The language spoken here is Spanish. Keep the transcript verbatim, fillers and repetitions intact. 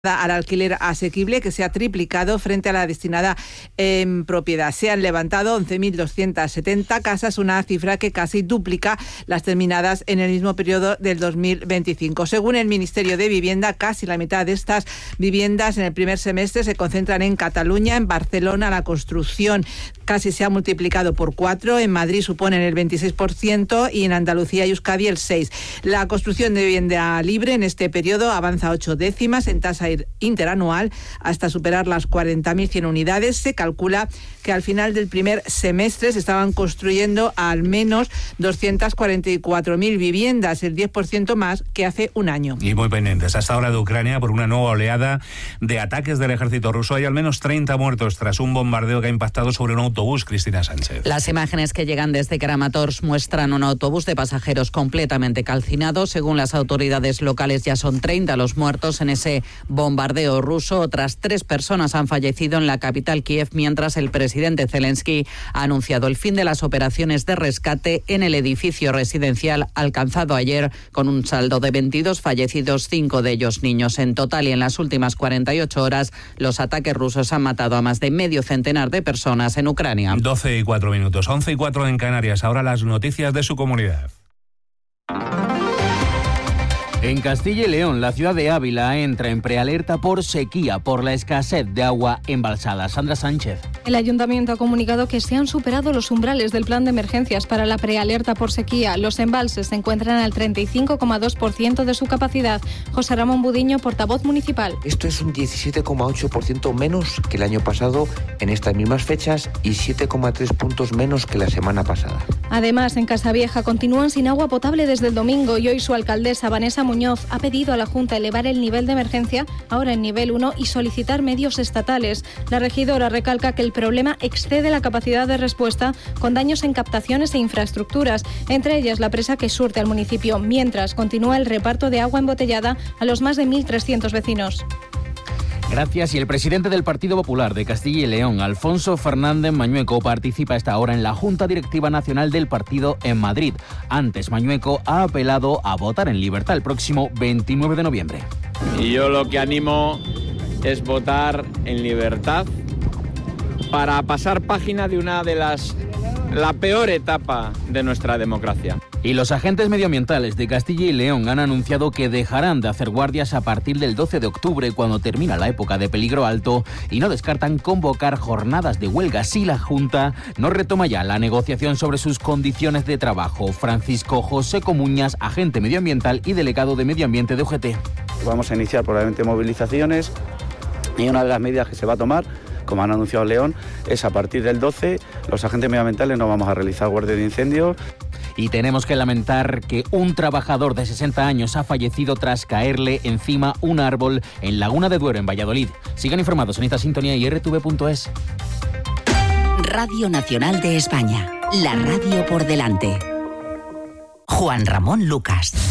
al alquiler asequible, que se ha triplicado frente a la destinada en propiedad. Se han levantado once mil doscientas setenta casas, una cifra que casi duplica las terminadas en el mismo periodo del dos mil veinticinco. Según el Ministerio de Vivienda, casi la mitad de estas viviendas en el primer semestre se concentran en Cataluña. En Barcelona la construcción casi se ha multiplicado por cuatro, en Madrid suponen el veintiséis por ciento y en Andalucía y Euskadi el seis por ciento. La construcción de vivienda libre en este periodo avanza ocho décimas en tasa interanual hasta superar las cuarenta mil cien unidades. Se calcula que al final del primer semestre se estaban construyendo al menos doscientas cuarenta y cuatro mil viviendas, el diez por ciento más que hace un año. Y muy pendientes hasta ahora de Ucrania por una nueva oleada de ataques del ejército ruso. Hay al menos treinta muertos tras un bombardeo que ha impactado sobre un autobús. Cristina Sánchez. Las imágenes que llegan desde Kramatorsk muestran un autobús de pasajeros completamente calcinado. Según las autoridades locales, ya son treinta los muertos en ese bombardeo ruso. Otras tres personas han fallecido en la capital Kiev, mientras el presidente Zelensky ha anunciado el fin de las operaciones de rescate en el edificio residencial alcanzado ayer, con un saldo de veintidós fallecidos, cinco de ellos niños. En total y en las últimas cuarenta y ocho horas, los ataques rusos han matado a más de medio centenar de personas en Ucrania. doce y cuatro minutos, once y cuatro en Canarias. Ahora las noticias de su comunidad. En Castilla y León, la ciudad de Ávila entra en prealerta por sequía por la escasez de agua embalsada. Sandra Sánchez. El ayuntamiento ha comunicado que se han superado los umbrales del plan de emergencias para la prealerta por sequía. Los embalses se encuentran al treinta y cinco coma dos por ciento de su capacidad. José Ramón Budiño, portavoz municipal. Esto es un diecisiete coma ocho por ciento menos que el año pasado en estas mismas fechas y siete coma tres puntos menos que la semana pasada. Además, en Casavieja continúan sin agua potable desde el domingo y hoy su alcaldesa Vanessa Muñoz ha pedido a la Junta elevar el nivel de emergencia, ahora en nivel uno, y solicitar medios estatales. La regidora recalca que el problema excede la capacidad de respuesta, con daños en captaciones e infraestructuras, entre ellas la presa que surte al municipio, mientras continúa el reparto de agua embotellada a los más de mil trescientos vecinos. Gracias. Y el presidente del Partido Popular de Castilla y León, Alfonso Fernández Mañueco, participa a esta hora en la Junta Directiva Nacional del partido en Madrid. Antes, Mañueco ha apelado a votar en libertad el próximo veintinueve de noviembre. Y yo lo que animo es votar en libertad para pasar página de una de las... la peor etapa de nuestra democracia. Y los agentes medioambientales de Castilla y León han anunciado que dejarán de hacer guardias a partir del doce de octubre, cuando termina la época de peligro alto, y no descartan convocar jornadas de huelga si la Junta no retoma ya la negociación sobre sus condiciones de trabajo. Francisco José Comuñas, agente medioambiental y delegado de Medio Ambiente de U G T. Vamos a iniciar probablemente movilizaciones y una de las medidas que se va a tomar, como han anunciado León, es a partir del doce, los agentes medioambientales no vamos a realizar guardia de incendios. Y tenemos que lamentar que un trabajador de sesenta años ha fallecido tras caerle encima un árbol en Laguna de Duero, en Valladolid. Sigan informados en esta sintonía y r t v punto es. Radio Nacional de España, la radio por delante. Juan Ramón Lucas.